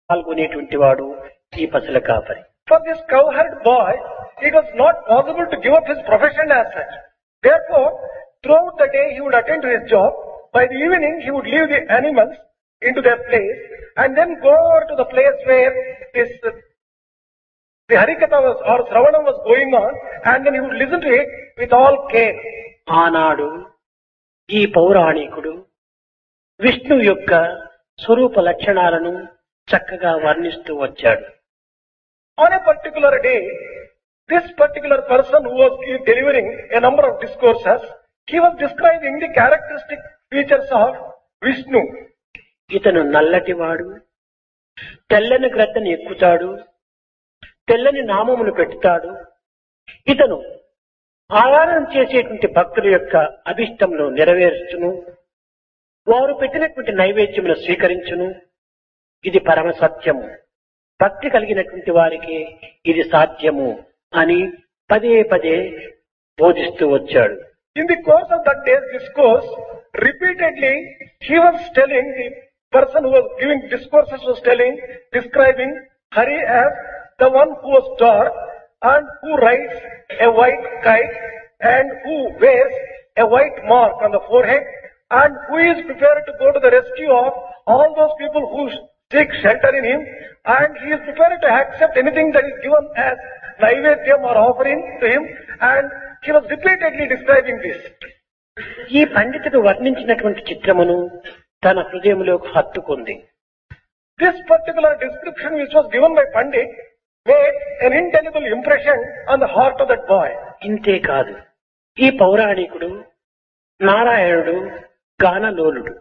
పాల్గొనేటువంటి వాడు ఈ పసల కాపరి. For this cowherd boy, it was not possible to give up his profession as such. Therefore, throughout the day he would attend to his job. By the evening, he would leave the animals into their place and then go over to the place where the Harikatha was or Sravanam was going on, and then he would listen to it with all care. ఆనాడు ఈ పౌరాణికుడు విష్ణు యొక్క స్వరూప లక్షణాలను చక్కగా వర్ణిస్తూ వచ్చాడు. On a particular day, this particular person who was delivering a number of discourses, he was describing the characteristic features of Vishnu. ఇతను నల్లటివాడు, తెల్లని గ్రద్దను ఎక్కుతాడు, తెల్లని నామమును పెట్టుతాడు. ఇతను ఆరాధన చేసేటువంటి భక్తుల యొక్క అభిష్టమును నెరవేర్చును, వారు పెట్టినటువంటి నైవేద్యమును స్వీకరించును. ఇది పరమ సత్యము, భక్తి కలిగినటువంటి వారికి ఇది సాధ్యము అని పదే పదే బోధిస్తూ వచ్చాడు. In the course of that day's discourse, repeatedly he was telling, the person who was giving discourses was describing Hari as the one who was dark and who rides a white kite and who wears a white mark on the forehead and who is prepared to go to the rescue of all those people who seek shelter in him, and he is prepared to accept anything that is given as naivedyam or offering to him, and he was repeatedly describing this. ఈ పండితుడు వర్ణించినటువంటి చిత్రమును తన హృదయంలోకి హత్తుకుంది. This particular description which was given by Pandit made an indelible impression on the heart of that boy. ఇంతే కాదు, ఈ పౌరాణికుడు నారాయణుడు గానలోలుడు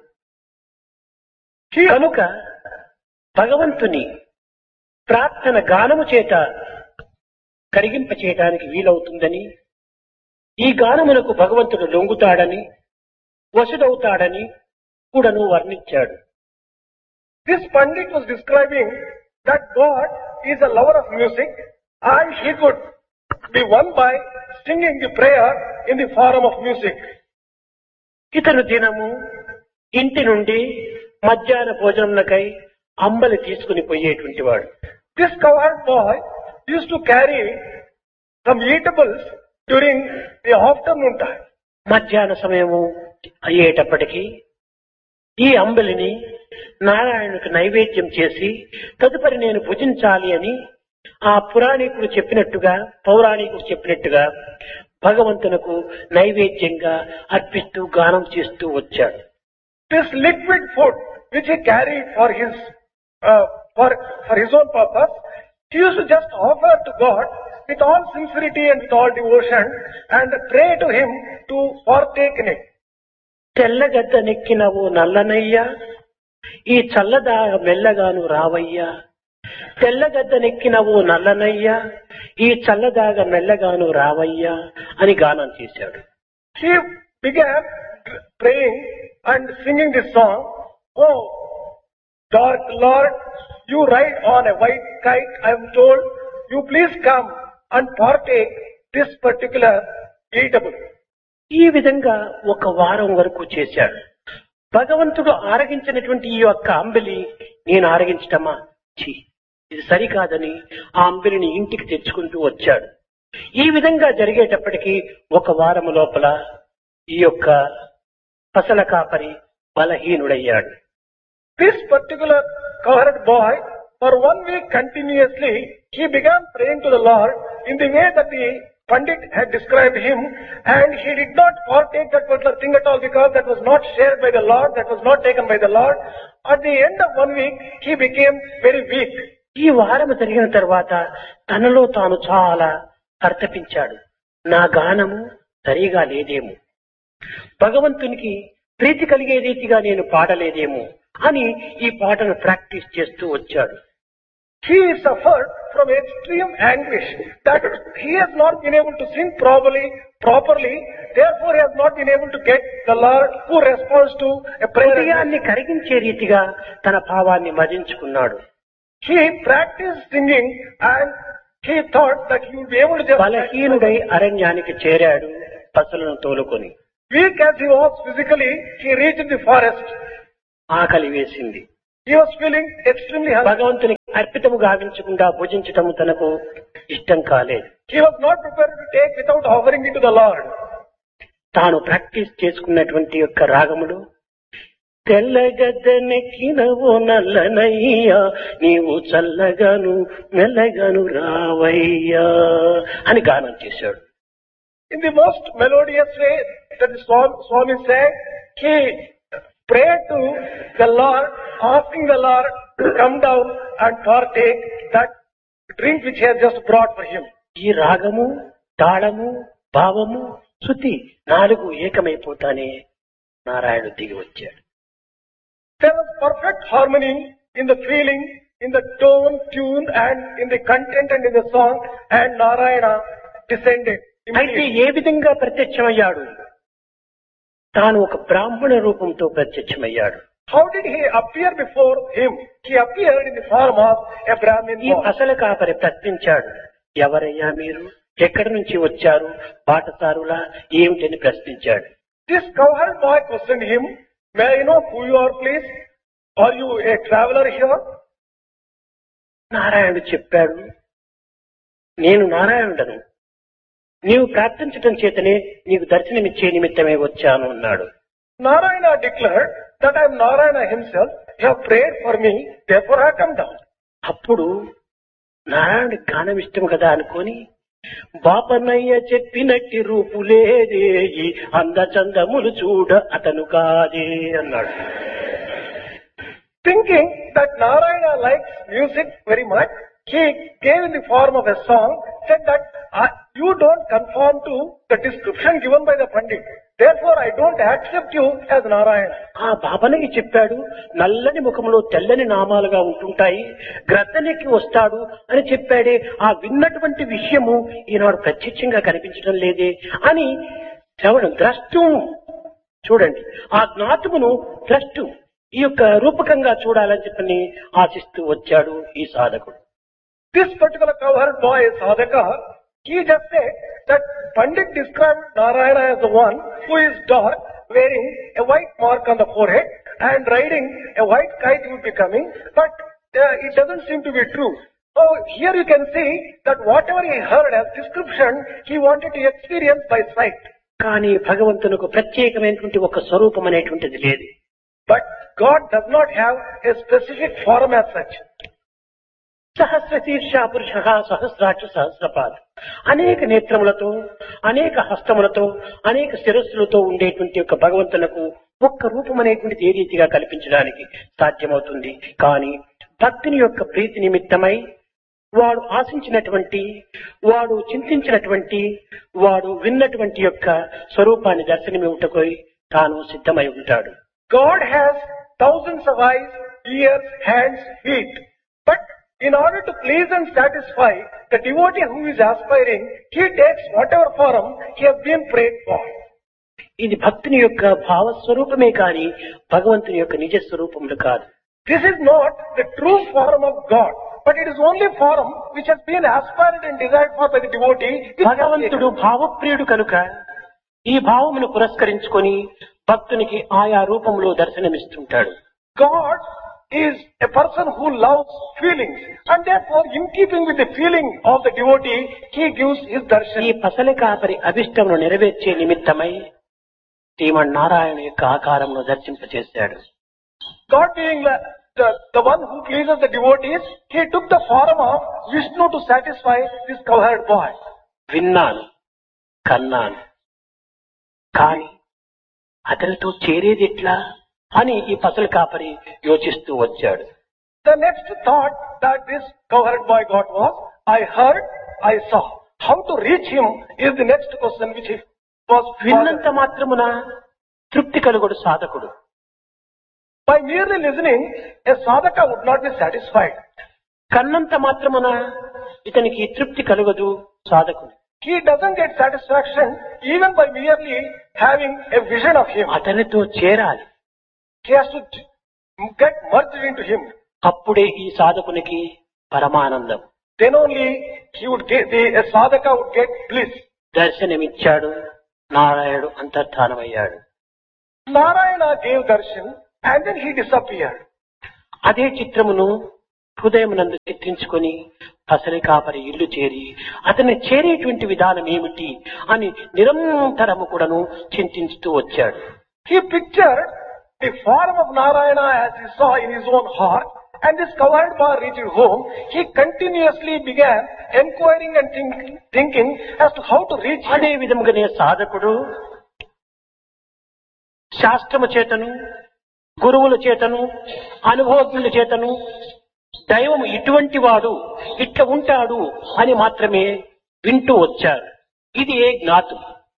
కనుక భగవంతుని ప్రార్థన గానము చేత కరిగింప చేయడానికి వీలవుతుందని, ఈ గానమునకు భగవంతుడు లొంగుతాడని, వసుడవుతాడని కూడాను వర్ణించాడు. This Pandit was describing that God is a lover of music and he could be won by singing the prayer in the form of music. ఇతను దినము ఇంటి నుండి మధ్యాహ్న భోజనమునకై అంబలి తీసుకుని పోయేటువంటి వాడు. This cowherd boy used to carry some eatables during the afternoon time. మధ్యాహ్న సమయము అయ్యేటప్పటికీ ఈ అంబలిని నారాయణునికి నైవేద్యం చేసి తదుపరి నేను భుజించాలి అని ఆ పురాణికుడు చెప్పినట్టుగా, పౌరాణికుడు చెప్పినట్టుగా భగవంతునకు నైవేద్యంగా అర్పిస్తూ గానం చేస్తూ వచ్చాడు. This liquid food which he carried for his own purpose, he used to just offer to God with all sincerity and with all devotion and pray to him to partake in it. తెల్లగద్ద నెక్కినవు నల్లనయ్యా, ఈ చల్లదాగ మెల్లగాను రావయ్యా, తెల్లగద్ద నెక్కినవు నల్లనయ్యా, ఈ చల్లదాగ మెల్లగాను రావయ్యా అని గానం చేశాడు. He began praying and singing this song, "Oh, dark Lord, you ride on a white kite, I am told, you please come and partake this particular eatable." ఈ విధంగా ఒక వారం వరకు చేశాడు. భగవంతుడు ఆరగించినటువంటి ఈ యొక్క అంబలి నేను ఆరగించటమా, ఛీ ఇది సరికాదని ఆ అంబలిని ఇంటికి తెచ్చుకుంటూ వచ్చాడు. ఈ విధంగా జరిగేటప్పటికీ ఒక వారము లోపల ఈ యొక్క పసల కాపరి బలహీనుడయ్యాడు. This particular cowherd boy, for 1 week continuously, he began praying to the Lord in the way that the Pandit had described him, and he did not partake that particular thing at all because that was not shared by the Lord, that was not taken by the Lord. At the end of 1 week, he became very weak. ఈ వారం జరిగిన తర్వాత తనలో తాను చాలా పరితపించాడు. నా గానము సరిగా లేదేమో, భగవంతునికి ప్రీతి కలిగే రీతిగా నేను పాడలేదేమో అని ఈ పాటను ప్రాక్టీస్ చేస్తూ వచ్చాడు. He suffered from extreme anguish that he has not been able to sing properly, therefore he has not been able to get the Lord who responds to a prayer. హృదయాన్ని కరిగించే రీతిగా తన భావాన్ని మదించుకున్నాడు. He practiced singing and he thought that he would be able to just... బలహీనుడై అరణ్యానికి చేరాడు పశువులను తోలుకొని. Weak as he was physically, he reached the forest. ఆకలి వేసింది. He was feeling extremely hungry. భగవంతుని అర్పితము గావించకుండా భుజించటము తనకు ఇష్టం కాలేదు. He was not prepared to take without offering it to the Lord. తాను ప్రాక్టీస్ చేసుకున్నటువంటి యొక్క రాగములు తెల్లగద్దెనెక్కినవో నల్లనయ్యా నీవు చల్లగాను మెల్లగాను రావయ్యా అని గానం చేశాడు. In the most melodious way that the Swami said, he prayed to the Lord, asking the Lord to come down and partake that drink which he has just brought for him. ఈ రాగము, తాళము, భావము, శృతి 4 ఏకమైపోతానే నారాయణుడు దిగి వచ్చాడు. There was perfect harmony in the feeling, in the tone, tune, and in the content and in the song, and Narayana descended. అయితే ఏ విధంగా ప్రత్యక్షమయ్యాడు? తాను ఒక బ్రాహ్మణ రూపంతో ప్రత్యక్షమయ్యాడు. How did he appear before him? He appeared in the form of a Brahmin ఈ boy. పసల కాపరి ప్రశ్నించాడు, ఎవరయ్యా మీరు, ఎక్కడి నుంచి వచ్చారు, బాటసారులా ఏమిటని ప్రశ్నించాడు. This cowherd boy questioned him, may I know who you are, please? Are you a traveler here? నారాయణుడు చెప్పాడు, నేను నారాయణుడను, నీవు ప్రార్థించటం చేతనే నీకు దర్శనమిచ్చే నిమిత్తమే వచ్చాను అన్నాడు. Narayana declared that I am Narayana himself. You have prayed for me, therefore I have come down. అప్పుడు నారాయణుడి గానం ఇష్టం కదా అనుకొని, బాపనయ్య చెప్పినట్టి రూపులేదే అందచందములు చూడ అతను కాదే అన్నాడు. Thinking that Narayana likes music very much, he gave in the form of a song, said that you don't conform to the description given by the Pandit. Therefore, I don't accept you as Narayana. ఆ బాబనకి చెప్పాడు, నల్లని ముఖంలో తెల్లని నామాలుగా ఉంటుంటాయి, గ్రద్దనెక్కి వస్తాడు అని చెప్పాడే, ఆ విన్నటువంటి విషయము ఈనాడు ప్రత్యక్షంగా కనిపించడం లేదే అని శ్రవణం ద్రష్టం. చూడండి, ఆ జ్ఞాతమును ద్రష్టం ఈ యొక్క రూపకంగా చూడాలని చెప్పని ఆశిస్తూ వచ్చాడు ఈ సాధకుడు. This particular cowherd boy, Sadhaka, he just said that Pandit described Narayana as the one who is dark, wearing a white mark on the forehead and riding a white kite he would be coming, but it doesn't seem to be true. So here you can see that whatever he heard as description, he wanted to experience by sight. కానీ భగవంతునికి ప్రత్యేకమైనటువంటి ఒక స్వరూపం అనేటువంటిది లేదు. But God does not have a specific form as such. సహస్రశీర్ష పురుష సహస్రాక్ష సహస్రపాద, అనేక నేత్రములతో, అనేక హస్తములతో, అనేక శిరస్సులతో ఉండేటువంటి యొక్క భగవంతునకు ఒక్క రూపం అనేటువంటిది ఏ రీతిగా కల్పించడానికి సాధ్యమవుతుంది? కానీ భక్తుని యొక్క ప్రీతి నిమిత్తమై వాడు ఆశించినటువంటి, వాడు చింతించినటువంటి, వాడు విన్నటువంటి యొక్క స్వరూపాన్ని దర్శనమివ్వటకు తాను సిద్ధమై ఉంటాడు. God has thousands of eyes, ears, hands, feet. But in order to please and satisfy the devotee who is aspiring, he takes whatever form he has been prayed for. ఇది భక్తుని యొక్క భావస్వరూపమే కాని భగవంతుని యొక్క నిజ స్వరూపములు కాదు. This is not the true form of God, but it is only form which has been aspired and desired for by the devotee. భగవంతుడు భావప్రియుడు కనుక ఈ భావమును పురస్కరించుకొని భక్తునికి ఆయా రూపంలో దర్శనమిస్తుంటాడు. God is a person who loves feelings, and therefore in keeping with the feeling of the devotee, he gives his darshan. ఈ పసల కాపరి అభిష్టమును నెరవేర్చే నిమిత్తమై శ్రీమన్నారాయణ యొక్క ఆకారమును దర్శింపచేశాడు. God being the one who pleases the devotees, he took the form of Vishnu to satisfy this cowherd boy. విన్నాను, కన్నాను, కాని అతనితో చేరేది ఎట్లా అని ఈ పసల కాపరి యోచిస్తూ వచ్చాడు. The next thought that this cowherd boy got was, I heard, I saw. How to reach him is the next question which he was విన్నంత మాత్రమున తృప్తి కలుగుడు సాధకుడు. By merely listening, a sadhaka would not be satisfied. కన్నంత మాత్రమున ఇతనికి తృప్తి కలుగదు సాధకుడు. He doesn't get satisfaction even by merely having a vision of him. అతనితో చేరాలి. He has to get merged into him. అప్పుడే ఈ సాధకునికి పరమానందం. Then only he would get a sadhaka would get bliss. దర్శనమిచ్చాడు, నారాయణుడు అంతర్ధానమయ్యాడు. Narayana gave darshan and then he disappeared. అదే చిత్రమును హృదయం నందు చిత్రించుకొని పసరి కాపరి ఇల్లు చేరి అతన్ని చేరేటువంటి విధానం ఏమిటి అని నిరంతరము కూడాను చింతించుతూ వచ్చాడు. He pictured the form of Narayana as he saw in his own heart, and discovered by reaching home, he continuously began inquiring and thinking as to how to reach him. అదే విధముగానే సాధకుడు శాస్త్రము చేతను, గురువుల చేతను, అనుభవజ్ఞుల చేతను దైవం ఇటువంటి వాడు, ఇట్లా ఉంటాడు అని మాత్రమే వింటూ వచ్చారు. ఇది ఏ జ్ఞాతు.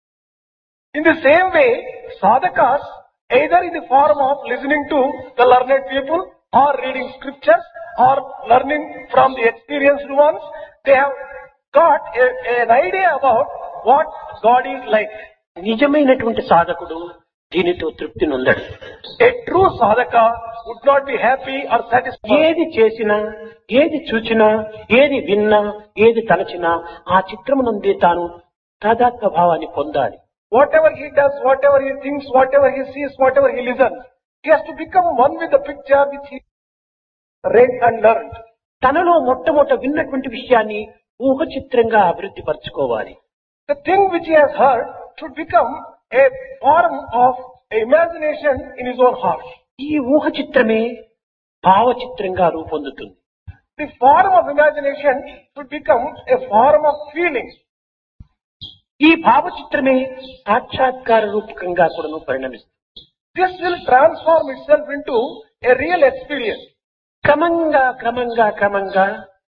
In the same way, sadhakas, either in the form of listening to the learned people, or reading scriptures, or learning from the experienced ones, they have got an idea about what God is like. నిజమైనటువంటి సాధకుడు దీనితో తృప్తి నొందడు. A true sadhaka would not be happy or satisfied. ఏది చేసినా, ఏది చూచినా, ఏది విన్నా, ఏది తలచినా ఆ చిత్రమునందే తాను తాదాత్మ్య భావాన్ని పొందాలి. Whatever he does, whatever he thinks, whatever he sees, whatever he listens, he has to become one with the picture which he read and learned. తనలో మొట్టమొదట విన్నటువంటి విషయాన్ని ఊహ చిత్రంగా అభివృద్ధి పరచుకోవాలి. The thing which he has heard should become a form of imagination in his own heart. ఈ ఊహ చిత్రమే భావ చిత్రంగా రూపొందుతుంది. The form of imagination should become a form of feeling. ఈ భావ చిత్రమే సాక్షాత్కార రూపకంగా కూడా పరిణమిస్తుంది. This will transform itself into a real experience. క్రమంగా క్రమంగా క్రమంగా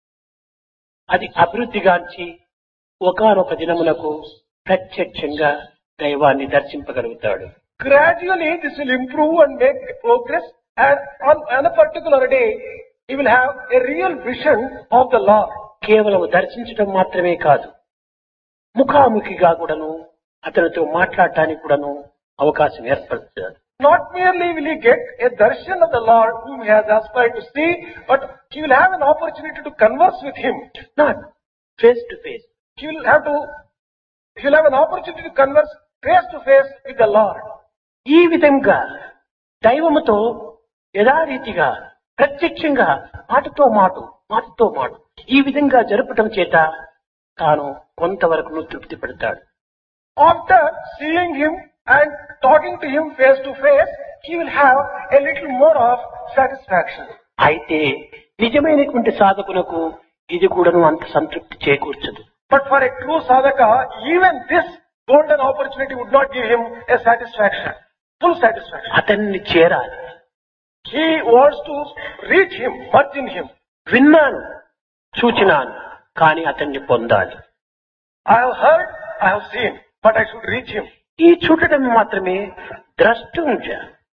అది అభివృద్ధిగాంచి ఒకానొక దినమునకు ప్రత్యక్షంగా దైవాన్ని దర్శింపగలుగుతాడు. Gradually this will improve and make progress, and on a particular day he will have a real vision of the Lord. కేవలం దర్శించడం మాత్రమే కాదు, ముఖాముఖిగా కూడాను అతనితో మాట్లాడటానికి కూడాను అవకాశం ఏర్పడుతుంది. Not merely will he get a darshan of the Lord whom he has aspired to see, but he will have an opportunity to converse with him. Not face to face. He will have an opportunity to converse face to face with the Lord. ఈ విధంగా దైవముతో యథారీతిగా ప్రత్యక్షంగా మాటతో మాట ఈ విధంగా జరపటం చేత తాను కొంతవరకు తృప్తి పడతాడు. After seeing him and talking to him face to face, he will have a little more of satisfaction. అయితే నిజమైనటువంటి సాధకునకు ఇది కూడాను అంత సంతృప్తి చేకూర్చదు. But for a true sadhaka, even this golden opportunity would not give him a satisfaction, full satisfaction. అతన్ని చేరాలి. He wants to reach him, merge in him. విన్నాను, చూచినాను, కానీ అతన్ని పొందాలి. I have heard, I have seen, but I should reach him. ఈ చూడటం మాత్రమే ద్రష్టుంజ.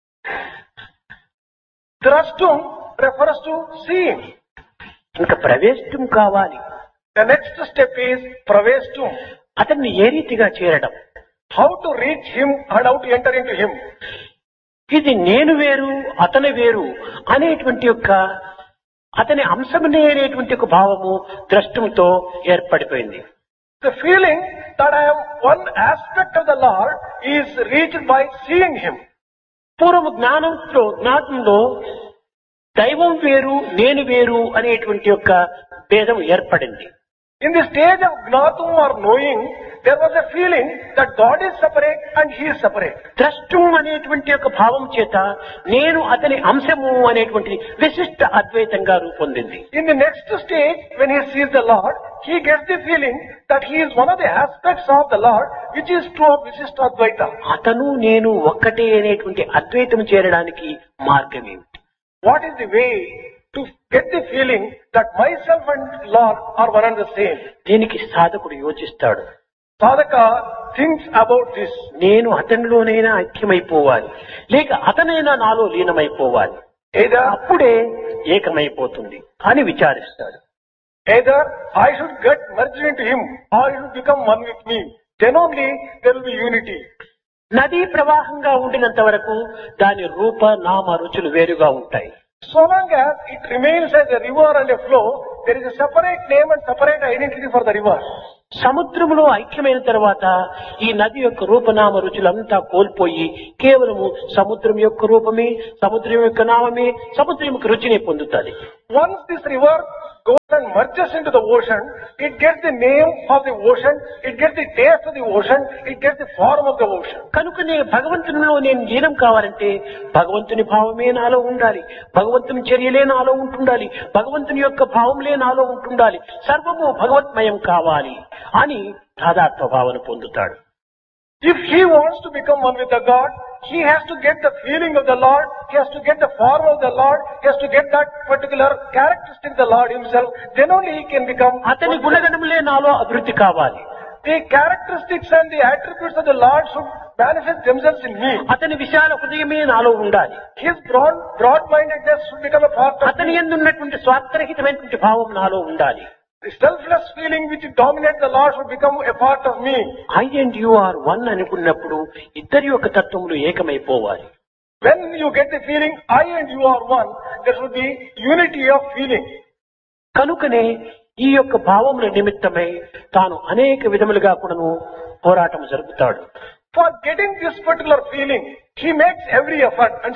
Drashtum refers to seeing. ఇంకా ప్రవేశం కావాలి. The next step is praveshtum. అతన్ని ఏ రీతిగా చేరడం, How to reach him and how to enter into him. ఇది నేను వేరు అతని వేరు అనేటువంటి యొక్క అతని అంశమనే అనేటువంటి ఒక భావము ద్రష్టంతో ఏర్పడిపోయింది. The feeling that I am one aspect of the Lord is reached by seeing him. పూర్వ జ్ఞానంలో దైవం వేరు నేను వేరు అనేటువంటి యొక్క భేదం ఏర్పడింది. In the stage of Gnatum or knowing, there was a feeling that God is separate and he is separate. ద్రష్టం అనేటువంటి యొక్క భావం చేత నేను అతని అంశము అనేటువంటి విశిష్ట అద్వైతంగా రూపొందింది. In the next stage, when he sees the Lord, he gets the feeling that he is one of the aspects of the Lord, which is true of Visishta Advaita. అతను నేను ఒక్కటే అనేటువంటి అద్వైతం చేరడానికి మార్గం ఏమిటి? What is the way to get the feeling that myself and Lord are one and the same? దీనికి సాధకుడు యోచిస్తాడు. Sadhaka thinks about this. నేను అతనిలోనైనా ఐక్యమైపోవాలి, లేక అతనైనా నాలో లీనమైపోవాలి, Either అప్పుడే ఏకమైపోతుంది అని విచారిస్తాడు. I should get merged into him or he should become one with me. Then only there will be unity. నదీ ప్రవాహంగా ఉండినంత వరకు దాని రూప నామ రుచులు వేరుగా ఉంటాయి. So long as it remains as a river and a flow, there is a separate name and separate identity for the river. సముద్రములో ఐక్యమైన తర్వాత ఈ నది యొక్క రూపనామ రుచులంతా కోల్పోయి కేవలము సముద్రం యొక్క రూపమే, సముద్రం యొక్క నామమే, సముద్రం యొక్క రుచిని పొందుతుంది. Once this river goes and merges into the ocean, it gets the name of the ocean, it gets the taste of the ocean, it gets the form of the ocean. కనుకనే భగవంతునిలో నేను లీనం కావాలంటే భగవంతుని భావమే నాలో ఉండాలి, భగవంతుని చర్యలే నాలో ఉంటుండాలి, భగవంతుని యొక్క భావంలే నాలో ఉంటుండాలి, సర్వము భగవత్మయం కావాలి అని తాదాత్మ్య భావన పొందుతాడు. If he wants to become one with the God, he has to get the feeling of the Lord, he has to get the form of the Lord, he has to get that particular characteristic of the Lord himself, then only he can become. అతని గుణగణములే నాలో అభివృద్ధి కావాలి. The characteristics and the attributes of the Lord should manifest themselves in me. అతని విశాల హృదయమే నాలో ఉండాలి. His broad-mindedness should become a part of అతని me. యందు ఉన్నటువంటి స్వార్థరహితమైనటువంటి భావం నాలో ఉండాలి. The selfless feeling which dominates the Lord should become a part of me. I and you are one అనుకున్నప్పుడు ఇద్దరి యొక్క తత్వములు ఏకమైపోవాలి. When you get the feeling, I and you are one, there should be unity of feeling. కనుకనే ఈ యొక్క భావముల నిమిత్తమై తాను అనేక విధములుగా కూడాను పోరాటం జరుపుతాడు. For getting this particular feeling, he makes every effort. And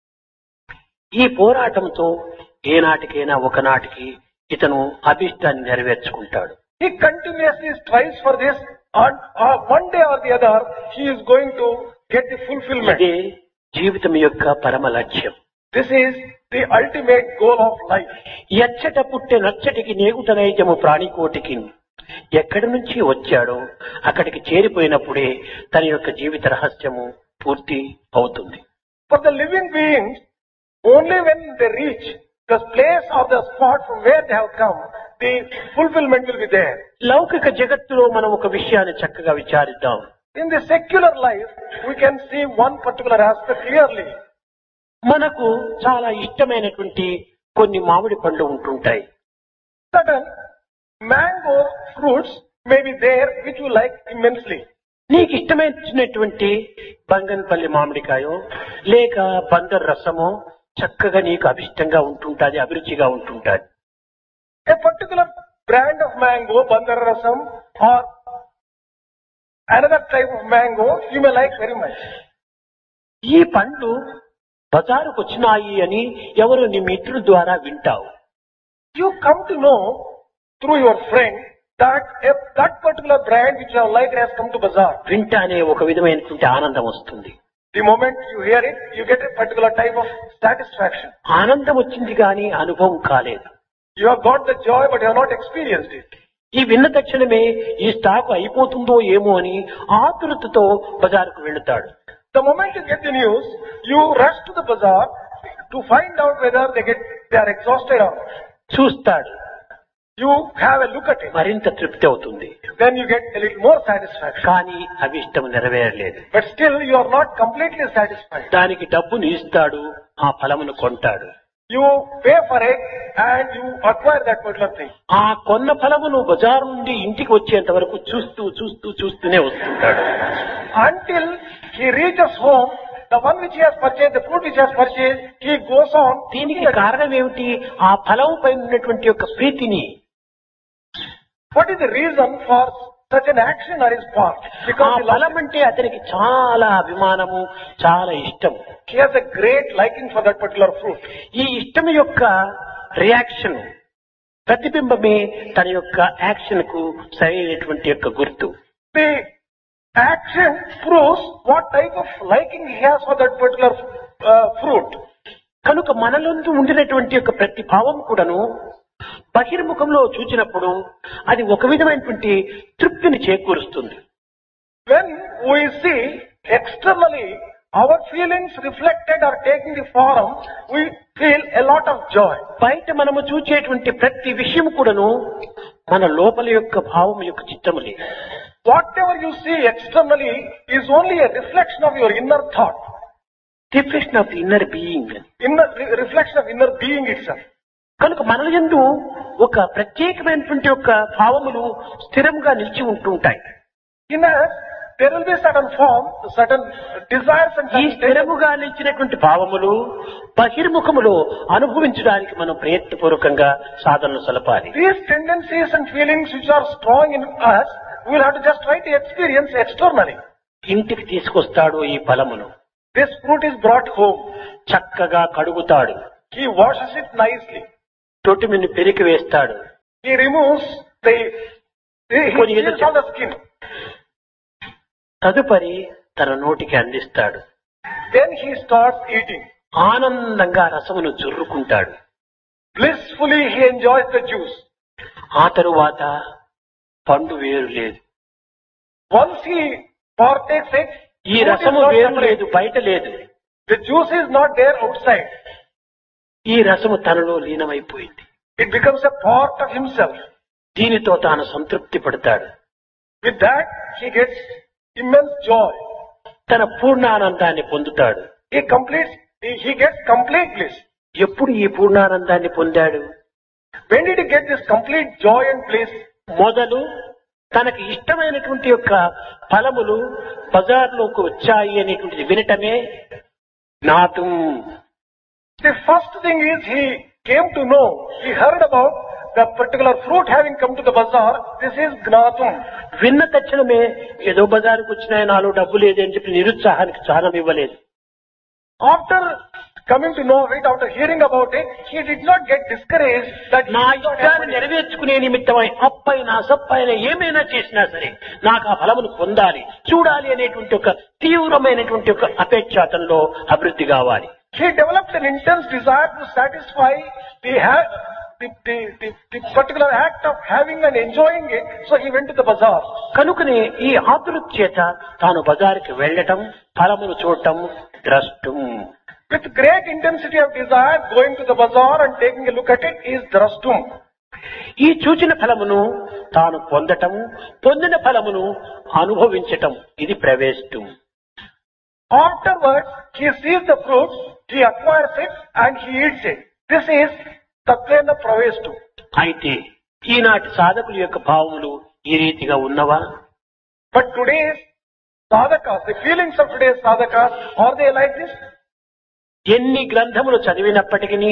ఈ పోరాటంతో ఏనాటికైనా ఒకనాటికి ఇతను అభిష్టాన్ని నెరవేర్చుకుంటాడు. he continuously strives for this, and one day or the other, he is going to get the fulfillment. ఇదే జీవితం యొక్క పరమ లక్ష్యం. This is the ultimate goal of life. ఎచ్చట పుట్టే నచ్చటికి నేగుట నైజము ప్రాణికోటికి ఎక్కడి నుంచి వచ్చాడో అక్కడికి చేరిపోయినప్పుడే తన యొక్క జీవిత రహస్యము పూర్తి అవుతుంది. For the living beings, only when they reach the place or the spot from where they have come, the fulfillment will be there. లౌకిక జగత్తులో మనం ఒక విషయాన్ని చక్కగా విచారిద్దాం. In the secular life, we can see one particular aspect clearly. మనకు చాలా ఇష్టమైనటువంటి కొన్ని మామిడి పండ్లు ఉంటుంటాయి. Certain mango fruits may be there which you like immensely. నీకు ఇష్టమైనటువంటి బంగన్పల్లి మామిడికాయో లేక బందర్ రసమో చక్కగా నీకు అభిష్టంగా ఉంటుంటాది, అభిరుచిగా ఉంటుంటాది. A particular brand of mango, bandar rasam, or another type of mango, you may like very much. ఈ పండ్లు బజారుకు వచ్చినాయి అని ఎవరు నీ మిత్రుల ద్వారా వింటావు. You come to know through your friend that that particular brand which you have liked has come to bazaar. వింటానే ఒక విధమైనటువంటి ఆనందం వస్తుంది. The moment you hear it, you get a particular type of satisfaction. ఆనందం వచ్చింది కానీ అనుభవం కాలేదు. You have got the joy, but you have not experienced it. ఈ విన్న తక్షణమే ఈ స్టాక్ అయిపోతుందో ఏమో అని ఆతురతతో బజారుకు వెళుతాడు. The moment you get the news, you rush to the bazaar to find out whether they are exhausted or not. చూస్తాడు, You have a look at it. మరింత తృప్తి అవుతుంది. Then you get a little more satisfaction. కానీ అభిష్టం నెరవేరలేదు. But still you are not completely satisfied. దానికి డబ్బును ఇస్తాడు, ఆ ఫలమును కొంటాడు. You pay for it and you acquire that particular thing. ఆ కొన్న ఫలమును బజారు నుండి ఇంటికి వచ్చేంత వరకు చూస్తూనే వస్తుంటాడు. Until he reaches home, the one which he has purchased, the fruit which he has purchased, he goes on. దీనికి కారణం ఏమిటి? ఆ ఫలము పైన ఉన్నటువంటి యొక్క ప్రీతిని. What is the reason for such an action on his part? ఆ Because he ఫలం అంటే అతనికి చాలా అభిమానము, చాలా ఇష్టం. he has a great liking for that particular fruit. ఈ ఇష్టం యొక్క రియాక్షన్ ప్రతిబింబమే తన యొక్క యాక్షన్ కు సరైనటువంటి యొక్క గుర్తు. The action proves what type of liking he has for that particular fruit. కనుక మనలందు ఉండినటువంటి యొక్క ప్రతి భావం కూడాను బహిర్ముఖంలో చూచినప్పుడు అది ఒక విధమైనటువంటి తృప్తిని చేకూరుస్తుంది. When we see externally our feelings reflected or taking the form, we feel a lot of joy. బయట మనము చూచేటువంటి ప్రతి విషయం కూడాను మన లోపల యొక్క భావం యొక్క చిత్తములే. Whatever you see externally is only a reflection of your inner thought, reflection of inner being. reflection of inner being itself. కనుక మన యందు ఒక ప్రత్యేకమైనటువంటి యొక్క భావములు స్థిరంగా నిలిచి ఉంటుంటాయి. In us, there will be certain form, certain desires and ఈ certain స్థిరముగా నిలిచినటువంటి భావములు బహిర్ముఖములో అనుభవించడానికి మనం ప్రయత్నపూర్వకంగా సాధనలు సలపాలి. these tendencies and feelings which are strong in us we will have to just try to experience externally. ఇంటికి తీసుకొస్తాడు ఈ ఫలమును. This fruit is brought home. చక్కగా కడుగుతాడు. He washes it nicely. తొట్టిమిని పెరికి వేస్తాడు. He removes he peels all the skin. తదుపరి తన నోటికి అందిస్తాడు. Then he starts eating. ఆనందంగా రసమును జుర్రుకుంటాడు. Blissfully he enjoys the juice. ఆ తరువాత పండు వేరు లేదు. Once he partakes it, ఈ fruit is రసము not వేరు separate. లేదు, బయట లేదు. The juice is not there outside. ఈ రసము తనలో లీనమైపోయింది. It becomes a part of himself. దీనితో తాను సంతృప్తి పడతాడు. With that, he gets immense joy. తన పూర్ణానందాన్ని పొందుతాడు. He gets complete bliss. ఎప్పుడు ఈ పూర్ణానందాన్ని పొందాడు? When did he get this complete joy and bliss? మొదలు తనకి ఇష్టమైనటువంటి యొక్క ఫలములు బజార్లోకి వచ్చాయి అనేటువంటిది వినటమే జ్ఞాతం. The first thing is he came to know, he heard about the particular fruit having come to the bazaar. This is Gnatum. విన్న తక్షణమే ఏదో బజారుకు వచ్చినాయి, నాలో డబ్బు లేదని చెప్పి నిరుత్సాహానికి స్థానం ఇవ్వలేదు. After coming to know of it, after hearing about it, he did not get discouraged that నా he did not ఇష్టాన్ని have నెరవేర్చుకునే నిమిత్తమై అప్పైనా సప్పైనా ఏమైనా చేసినా సరే నాకు ఆ ఫలమును పొందాలి, చూడాలి అనేటువంటి ఒక తీవ్రమైనటువంటి ఒక అపేక్ష అతనిలో అభివృద్ధి కావాలి. He developed an intense desire to satisfy the particular act of having and enjoying it, so he went to the bazaar. కనుకనే ఈ ఆతురత చేత తాను బజారుకి వెళ్ళటం, ఫలమును చూడటం, ద్రష్టం. With great intensity of desire, going to the bazaar and taking a look at it is drashtum. ఈ చూచిన ఫలమును తాను పొందటం, పొందిన ఫలమును అనుభవించటం, ఇది ప్రవేశం. Afterwards, he sees the fruits, he acquires it and he eats it. This is tatvena praveshtu. అయితే ఈనాటి సాధకుల యొక్క భావములు ఈ రీతిగా ఉన్నవా? But today's sadhakas, the feelings of today's sadhakas, are they like this? ఎన్ని గ్రంథములు చదివినప్పటికీ,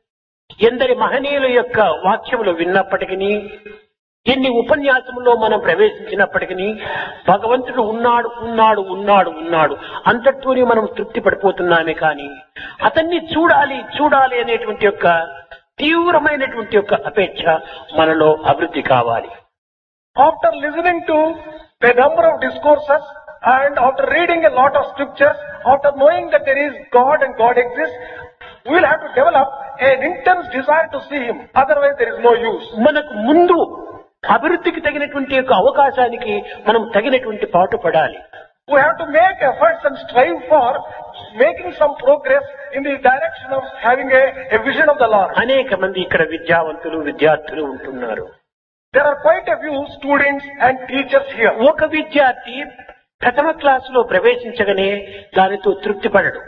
ఎందరి మహనీయుల యొక్క వాక్యములు విన్నప్పటికీ, ఎన్ని ఉపన్యాసములో మనం ప్రవేశించినప్పటికీ భగవంతుడు ఉన్నాడు ఉన్నాడు ఉన్నాడు ఉన్నాడు అంతటితోనే మనం తృప్తి పడిపోతున్నామే కానీ అతన్ని చూడాలి చూడాలి అనేటువంటి యొక్క తీవ్రమైనటువంటి యొక్క అపేక్ష మనలో అభివృద్ధి కావాలి. After listening to a number of discourses and after reading a lot of scriptures, after knowing that there is God and God exists, we will have to develop an intense desire to see Him. Otherwise there is no use. మనకు ముందు అభివృద్ధికి తగినటువంటి యొక్క అవకాశానికి మనం తగినటువంటి పాటు పడాలి. We have to make efforts and strive for making some progress in the direction of having a vision of the Lord. అనేక మంది ఇక్కడ విద్యావంతులు విద్యార్థులు ఉంటున్నారు. There are quite a few students and teachers here. ఒక విద్యార్థి ప్రథమ క్లాసులో ప్రవేశించగానే దానితో తృప్తి పడడు.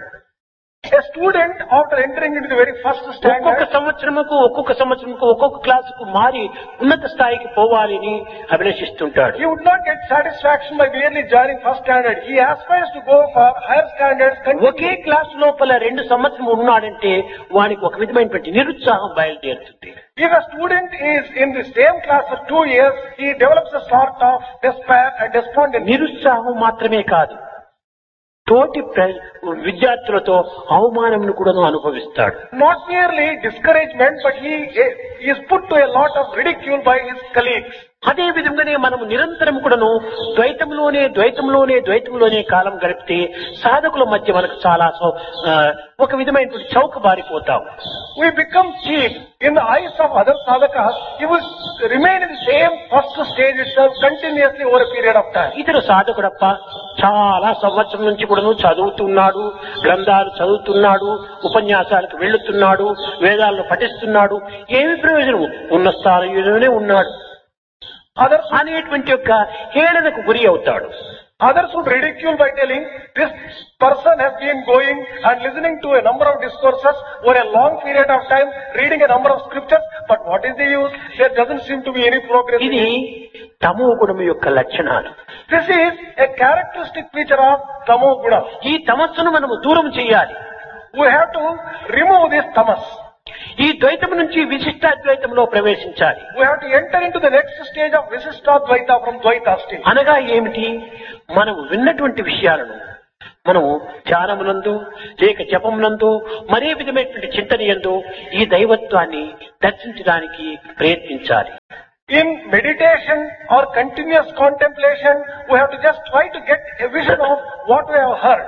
A student, after entering into the very first ఒక్కొక్క standard, సంవత్సరముకు ఒక్కొక్క క్లాసుకు మారి ఉన్నత స్థాయికి పోవాలని అభిలషిస్తుంటాడు. he would not get satisfaction by merely joining first standard. He aspires to go for higher standards. Okay class లోపల 2 సంవత్సరం ఉన్నాడంటే వానికి ఒక విధమైనటువంటి నిరుత్సాహం బయలుదేరుతుంది. If a student is in the same class for 2 years, he develops a sort of despair and despondency. నిరుత్సాహం మాత్రమే కాదు, తోటి విద్యార్థులతో అవమానంను కూడా అనుభవిస్తాడు. Not merely discouragement, but he is put to a lot of ridicule by his colleagues. అదే విధంగానే మనము నిరంతరం కూడాను ద్వైతంలోనే కాలం గడిపితే సాధకుల మధ్య మనకు చాలా ఒక విధమైనటువంటి చౌక బారిపోతాం. We become cheap in the eyes of other sadhakas. He will remain in the same first stage itself continuously over a period of time. ఇతడు సాధకుడప్ప చాలా సంవత్సరం నుంచి కూడాను చదువుతున్నాడు, గ్రంథాలు చదువుతున్నాడు, ఉపన్యాసాలకు వెళ్తున్నాడు, వేదాలను పఠిస్తున్నాడు, ఏమి ప్రయోజనం? ఉన్న స్థానంలోనే ఉన్నాడు అనేటువంటి యొక్క హేళనకు గురి అవుతాడు. Others would ridicule by telling, this person has been going and listening to a number of discourses over a long period of time, reading a number of scriptures, but what is the use? There doesn't seem to be any progress. ఇది తమో గుణము యొక్క లక్షణాలు. This is a characteristic feature of tamo guna. ఈ తమస్సును మనము దూరం చేయాలి. We have to remove this tamas. ఈ ద్వైతం నుంచి విశిష్టాద్వైతంలో ప్రవేశించాలి. We have to enter into the next stage of Visishtadvaita from Dvaita stage. అనగా ఏమిటి? మనం విన్నటువంటి విషయాలను మనము ధ్యానమునందు లేక జపమునందు మరే విధమైనటువంటి చింతనయందు ఈ దైవత్వాన్ని దర్శించడానికి ప్రయత్నించాలి. In meditation or continuous contemplation, we have to just try to get a vision of what we have heard.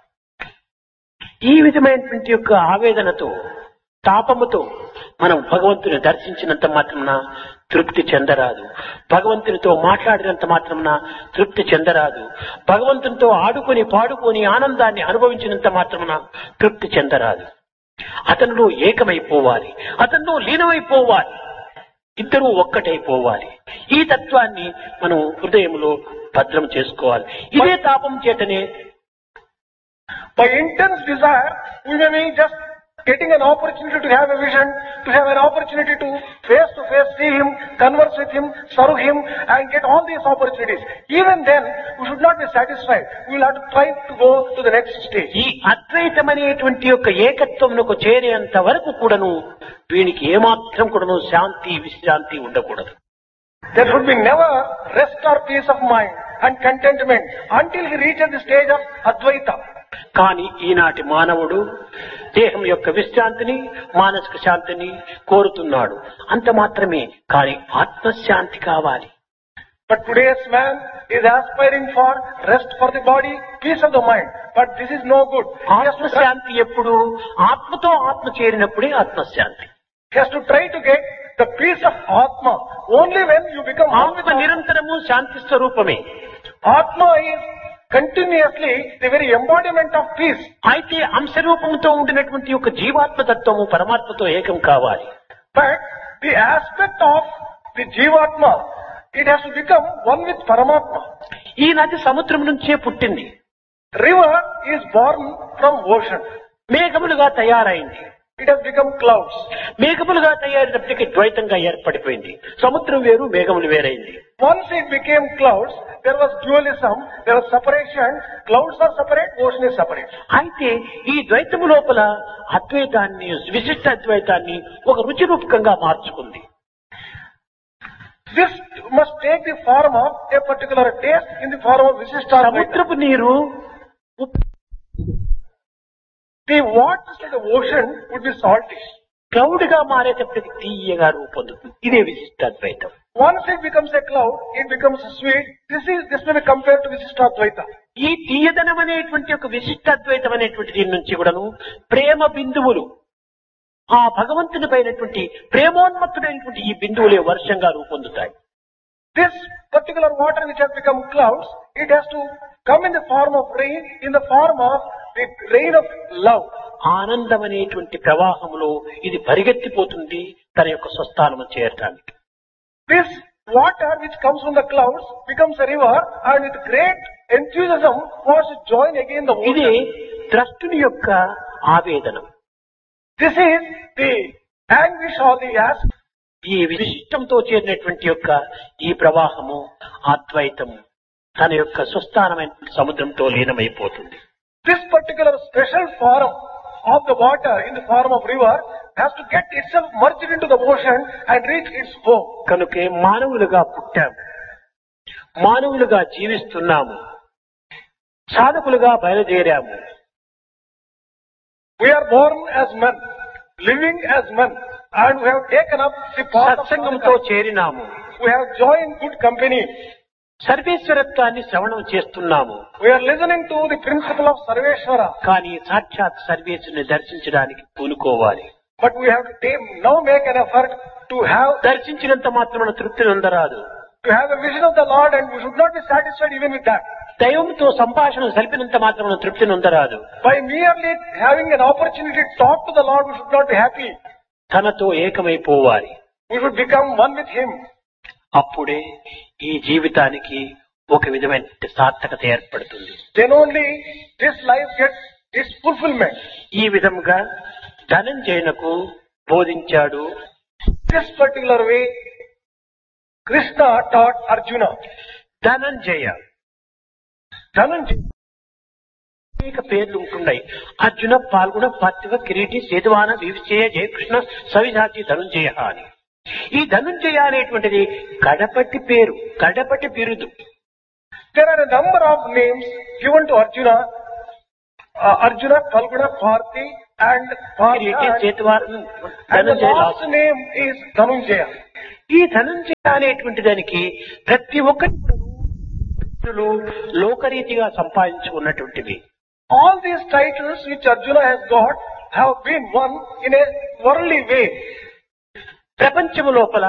ఈ విధమైనటువంటి యొక్క ఆవేదనతో తాపముతో మనం భగవంతుని దర్శించినంత మాత్రమున తృప్తి చెందరాదు. భగవంతునితో మాట్లాడినంత మాత్రమున తృప్తి చెందరాదు. భగవంతునితో ఆడుకొని పాడుకొని ఆనందాన్ని అనుభవించినంత మాత్రమున తృప్తి చెందరాదు. అతనిలో ఏకమైపోవాలి, అతనిలో లీనమైపోవాలి, ఇద్దరూ ఒక్కటైపోవాలి. ఈ తత్వాన్ని మనం హృదయంలో భద్రం చేసుకోవాలి. ఇదే తాపం చేతనే By intense desire, we may be just getting an opportunity to have a vision, to have an opportunity to face see him, converse with him, serve him, and get all these opportunities. Even then, we should not be satisfied. We will have to try to go to the next stage. ఈ అద్వైతమనేటువంటి యొక్క ఏకత్వమునకు చేరేంత వరకు కూడాను వీనికి ఏమాత్రం కూడాను శాంతి విశ్రాంతి ఉండకూడదు. There should be never rest or peace of mind and contentment until he reaches the stage of Advaita. కానీ ఈనాటి మానవుడు దేహం యొక్క విశ్రాంతిని మానసిక శాంతిని కోరుతున్నాడు. అంత మాత్రమే. కానీ ఆత్మశాంతి కావాలి. But today's man is aspiring for rest for the body, peace of the mind. But this is no good. ఆత్మశాంతి ఎప్పుడు? ఆత్మతో ఆత్మ చేరినప్పుడే ఆత్మశాంతి. He has to try to get the peace of Atma. Only when you become one with ఆత్మ నిరంతరము శాంతి స్వరూపమే. Atma is continuously the very embodiment of peace. అయితే అంశరూపంతో ఉండినటువంటి యొక్క జీవాత్మతత్వము పరమాత్మతో ఏకం కావాలి. But the aspect of the Jivatma, it has to become one with Paramatma. ఈ నది సముద్రం నుంచే పుట్టింది. River is born from ocean. మేఘములుగా తయారైంది. It has become clouds. మేఘములుగా తయారైనప్పటికీ ద్వైతంగా ఏర్పడిపోయింది. సముద్రం వేరు, మేఘములు వేరైంది. Once it became clouds, there was dualism, there was separation. Clouds are separate, ocean is separate. అయితే ఈ ద్వైతము లోపల అద్వైతాన్ని, విశిష్ట అద్వైతాన్ని ఒక రుచి రూపకంగా మార్చుకుంది. This must take the form of a particular taste in the form of Visishtadvaita. సముద్రపు నీరు The waters of the ocean would be salty. Cloud గా మారేటప్పటికి తీయగా రూపొందుతుంది. ఇదే విశిష్టాద్వైతం. Once it becomes a cloud, it becomes sweet. This may be compared to Visishtadvaita. ఈ తీయదనం అనేటువంటి ఒక విశిష్టాద్వైతం అనేటువంటి దీని నుంచి కూడాను ప్రేమ బిందువులు, ఆ భగవంతుని పైనటువంటి ప్రేమోన్మత్తుడైనటువంటి ఈ బిందువులే వర్షంగా రూపొందుతాయి. This particular water which has become clouds, it has to come in the form of rain, in the form of the rain of love. ఆనందం అనేటువంటి ప్రవాహంలో ఇది పరిగెత్తిపోతుంది తన యొక్క స్వస్థానము చేరటానికి. This water which comes from the clouds becomes a river, and with great enthusiasm wants to join again the ఇది ocean. ద్రష్టుని యొక్క ఆవేదనం. This is the anguish or the ask. ఈ విశిష్టంతో చేరినటువంటి యొక్క ఈ ప్రవాహము అద్వైతము తన యొక్క స్వస్థానమైన సముద్రంతో లీనమైపోతుంది. This particular special form of the water in the form of river has to get itself merged into the ocean and reach its home. కనుకే మానవులుగా పుట్టాము, మానవులుగా జీవిస్తున్నాము, సాధకులుగా బయలుదేరాము. We are born as men, living as men, and we have taken up the path of సత్సంగంతో చేరినాము. We have joined good company. సర్వేశ్వరత్వాన్ని శ్రవణం చేస్తున్నాము. We are listening to the principle of Sarveshwara. కానీ సాక్షాత్ సర్వేశ్వరుని దర్శించడానికి పూనుకోవాలి. But we have to now make an effort to have దర్శించినంత మాత్రమున తృప్తి నొందరాదు. to have a vision of the Lord, and we should not be satisfied even with that. దైవంతో సంభాషణ సలిపినంత మాత్రమున తృప్తి నొందరాదు. By merely having an opportunity to talk to the Lord, we should not be happy. తనతో ఏకమైపోవాలి. We should become one with Him. అప్పుడే ఈ జీవితానికి ఒక విధమైన సార్థకత ఏర్పడుతుంది. Then only this life gets its fulfillment. ఈ విధంగా ధనంజయునకు బోధించాడు. This particular way, Krishna taught Arjuna. Dhananjaya Dhananjaya అనేక పేర్లు ఉంటున్నాయి. అర్జున, పాల్గొన, పార్థివ, కిరీటి, సేతువాన, వివిచేయ, జయకృష్ణ, సవిధాచి, ధనుంజయ అని. ఈ ధనుంజయ అనేటువంటిది కడపటి పేరు, కడపటి బిరుదు. There are a number of names given to Arjuna. Arjuna, Palguna, Parthi and Kireeti, Partha. సేతువాన, And the Dhanunjaya. last name is Dhanunjaya. ఈ ధనుంజయ అనేటువంటి దానికి ప్రతి ఒక్కరి లోకరీతిగా సంపాదించుకున్నటువంటివి. All these titles which Arjuna has got have been won in a worldly way. ప్రపంచము లోపల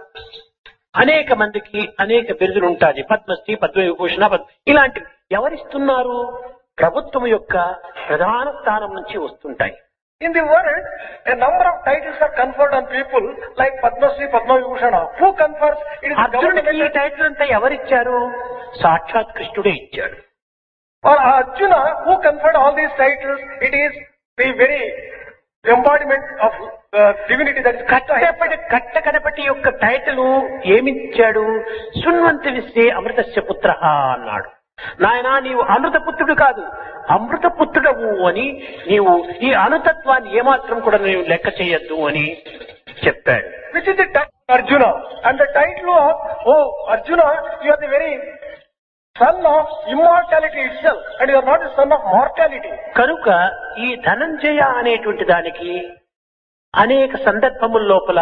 అనేక మందికి అనేక బిరుదులు ఉంటాయి. పద్మశ్రీ, పద్మవిభూషణ, ఇలాంటివి ఎవరిస్తున్నారు? ప్రభుత్వం యొక్క ప్రధాన స్థానం నుంచి వస్తుంటాయి. In the world, a number of titles are conferred on people like Padma Shri, Padma Vibhushana. Who confers? It is the అర్జునుడికి ఈ government. టైటిల్ అంతా ఎవరిచ్చారు? సాక్షాత్ కృష్ణుడే ఇచ్చాడు. Or Arjuna, who conferred all these titles, it is the very embodiment of divinity that is కట్టకడపటి యొక్క title ఏమిచ్చాడు? శృణ్వంతి విశ్వే అమృతస్య పుత్ర అన్నాడు. నాయనా, నీవు అమృతపుత్రుడు కాదు, అమృతపుత్రుడవు అని, నీవు ఈ అనుతత్వాన్ని ఏమాత్రం కూడా నీవు లెక్క చేయొద్దు అని చెప్పాడు. which is the title of Arjuna. And the title of, oh Arjuna, you are the very son of immortality itself, and you are not the son of mortality. కనుక ఈ ధనంజయ అనేటువంటి దానికి అనేక సందర్భముల లోపల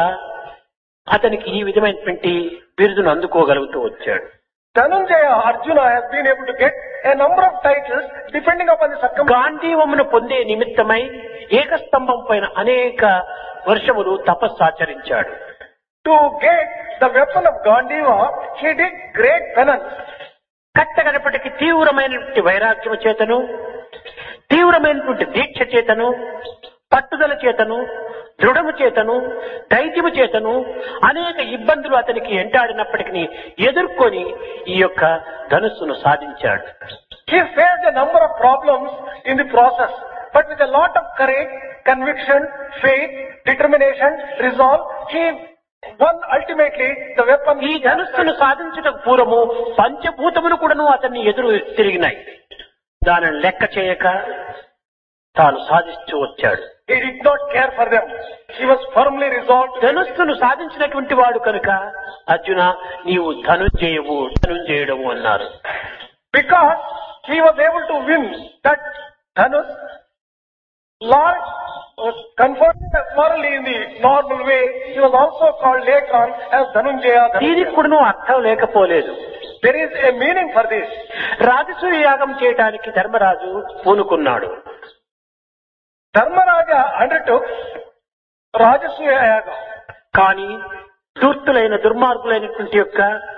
అతనికి ఈ విధమైనటువంటి బిరుదును అందుకోగలుగుతూ వచ్చాడు. Dhanunjaya, Arjuna has been able to get a number of titles depending upon the circumstances. గాంధీవమును పొందే నిమిత్తమై ఏకస్తంభం పైన అనేక వర్షములు తపస్సాచరించాడు. To get the weapon of Gandiva, he did great penance. కట్టగడపటికి తీవ్రమైనటువంటి వైరాగ్యము చేతను, తీవ్రమైనటువంటి దీక్ష చేతను, పట్టుదల చేతను, దృఢము చేతను, ధైర్యము చేతను అనేక ఇబ్బందులు అతనికి ఎంటాడినప్పటికీ ఎదుర్కొని ఈ యొక్క ధనుస్సును సాధించాడు. He faced a number of problems in the process, but with a lot of courage, conviction, faith, determination, resolve, he won ultimately the weapon. ఈ ధనుస్సును సాధించటకు పూర్వము పంచభూతములు కూడాను అతన్ని ఎదురు తిరిగినాయి. దానిని లెక్క చేయక తాను సాధిస్తూ వచ్చాడు. He did not care for them. He was firmly resolved. ధనుస్సును సాధించినటువంటి వాడు కనుక అర్జున, నీవు ధనుంజయుడము అన్నారు. Because he was able to win that Dhanus, Lord was conferred morally in the normal way. He was also called later on as Dhanunjaya. దీనికి కూడాను అర్థం లేకపోలేదు. There is a meaning for this. రాజసూయ యాగం చేయడానికి Dharmaraju పూనుకున్నాడు. Dharmaraja undertook Rajasuya Yaga. కానీ ధూర్తులైన దుర్మార్గులైనటువంటి యొక్క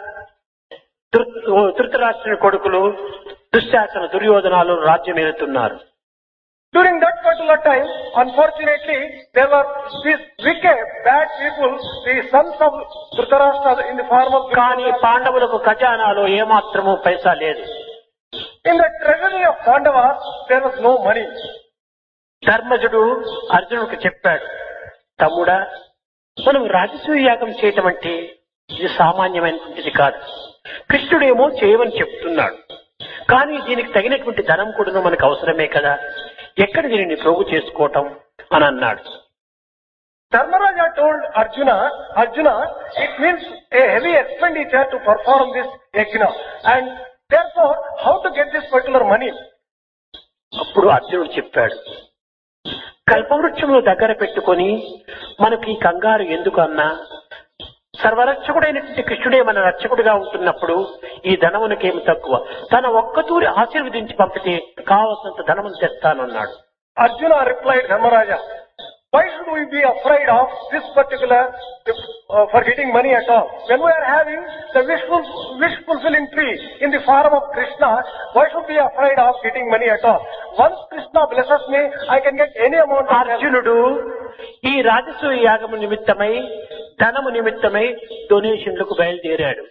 ధృతరాష్ట్రుని కొడుకులు దుశ్శాసన, దుర్యోధనాలు రాజ్యం ఏలుతున్నారు. During that particular time, unfortunately, there were these wicked, bad people, the sons of Dhritarashtra in the form of... కానీ పాండవులకు ఖజానాలో ఏమాత్రము పైసా లేదు. In the treasury of Pandavas, there was no money. ధర్మజుడు అర్జునుడికి చెప్పాడు, తమ్ముడా, మనం రాజసూయ యాగం చేయటం అంటే ఇది సామాన్యమైనటువంటిది కాదు. కృష్ణుడేమో చేయమని చెప్తున్నాడు, కానీ దీనికి తగినటువంటి ధనం కూడా మనకు అవసరమే కదా, ఎక్కడ దీనిని ప్రోగు చేసుకోవటం అని అన్నాడు. Dharmaraja told Arjuna, it means a heavy expenditure to perform this yajna, and therefore, how to get this particular money? అప్పుడు అర్జునుడు చెప్పాడు, కల్పవృక్షమును దగ్గర పెట్టుకొని మనకి ఈ కంగారు ఎందుకు అన్నా, సర్వరక్షకుడైనటువంటి కృష్ణుడే మన రక్షకుడిగా ఉంటున్నప్పుడు ఈ ధనమునకేమి తక్కువ, తన ఒక్కతూరి ఆశీర్వదించి పంపితే కావలసినంత ధనమును తెస్తానన్నాడు. Arjuna replied, Dharmaraja, why should we be afraid of this particular for getting money at all? When we are having the wish fulfilling tree in the form of Krishna, why should we be afraid of getting money at all? Once Krishna blesses me, I can get any amount of help. అర్జునుడు ఈ రాజసూయ యాగము నిమిత్తమై, ధనము నిమిత్తమై డొనేషన్లకు బయలుదేరాడు.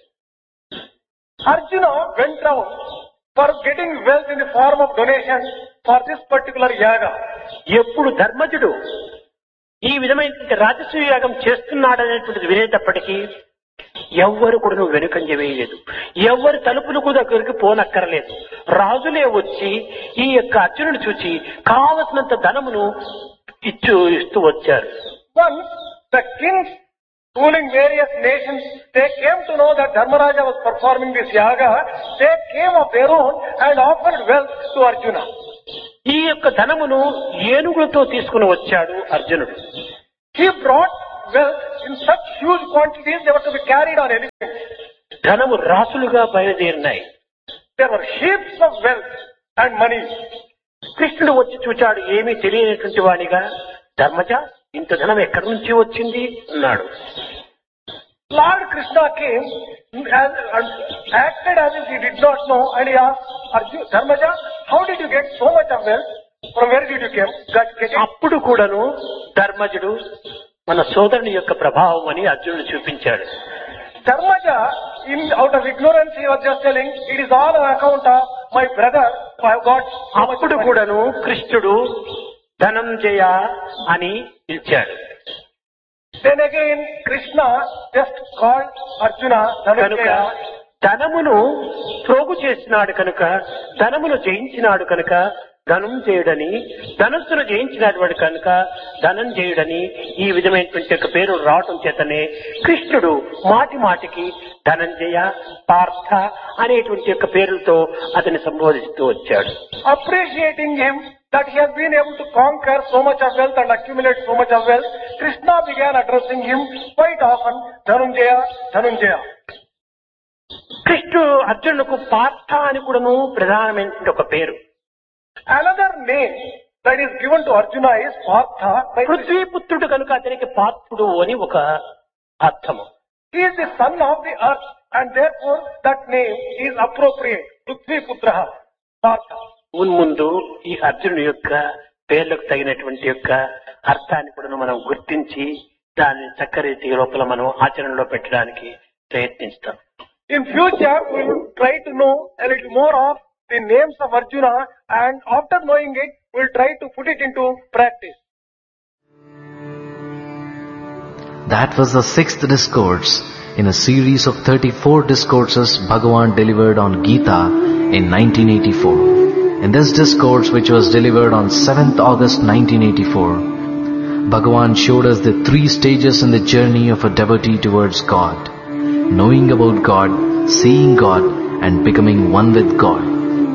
Arjuna went out for getting wealth in the form of donation for this particular yaga. ఎప్పుడు ధర్మజుడు ఈ విధమైనటువంటి రాజసూయ యాగం చేస్తున్నాడనేటువంటిది వినేటప్పటికీ ఎవ్వరు కూడా నువ్వు వెనుకంజ వేయలేదు. ఎవ్వరు తలుపులకు దగ్గరికి పోనక్కరలేదు. రాజులే వచ్చి ఈ యొక్క అర్జునుడు చూచి కావలసినంత ధనమును ఇస్తూ వచ్చారు. Once the kings ruling various nations, they came to know that Dharmaraja was performing this yaga. They came of their own and offered wealth to Arjuna. ఈ యొక్క ధనమును ఏనుగులతో తీసుకుని వచ్చాడు అర్జునుడు. He brought wealth in such huge quantities they were to be carried on elephants. ధనము రాసులుగా బయలుదేరినాయి. There were heaps of wealth and money. కృష్ణుడు వచ్చి చూచాడు, ఏమీ తెలియనటువంటి వాడిగా, ధర్మజ ఇంత ధనం ఎక్కడి నుంచి వచ్చింది అన్నాడు. Lord Krishna came and acted as if he did not know, and he asked Arjuna, Dharmaja, how did you get so much of wealth? From where did you get it? అప్పుడు కూడాను ధర్మజుడు మన సోదరుని యొక్క ప్రభావం అని అర్జునుడు చూపించాడు. Dharmaja, out of ignorance, he was just telling, it is all on account of my brother who I have got so much అప్పుడు of money. కూడాను కృష్ణుడు ధనంజయ అని పిలిచాడు. Then again, Krishna just called Arjuna కనుక Dhananjaya. ధనమును ప్రోగు చేసినాడు కనుక, ధనమును జయించినాడు కనుక ధనంజయుడని, ధనస్సును జయించినటువంటి కనుక ధనంజయుడని ఈ విధమైనటువంటి యొక్క పేరు రావటం చేతనే కృష్ణుడు మాటి మాటికి ధనంజయ, పార్థ అనేటువంటి యొక్క పేరులతో అతన్ని సంబోధిస్తూ వచ్చాడు. Appreciating him that he has been able to conquer so much of wealth and accumulate so much of wealth, Krishna began addressing him quite often, Dhananjaya, Dhananjaya. కృష్ణుడు అర్జునులకు పార్థ అని కూడాను ప్రధానమైనటువంటి ఒక పేరు. Another name that is given to Arjuna is Partha. by Krishna. పృథ్వీపుత్రుడు కనుక అతనికి పార్థుడు అని ఒక అర్థము. He is the son of the earth and therefore that name is appropriate. Prithvi Putraha, Partha. మున్ముందు ఈ అర్జునుడి యొక్క పేర్లకు తగినటువంటి యొక్క అర్థాన్ని కూడా మనం గుర్తించి దాన్ని చక్కరీతి లోపల మనం ఆచరణలో పెట్టడానికి ప్రయత్నిస్తాం. In future, we will try to know a little more of the names of Arjuna, and after knowing it, we will try to put it into practice. That was the 6th discourse in a series of 34 discourses Bhagavan delivered on Gita in 1984. In this discourse, which was delivered on 7th August 1984, Bhagavan showed us the 3 stages in the journey of a devotee towards God: knowing about God, seeing God, and becoming one with God.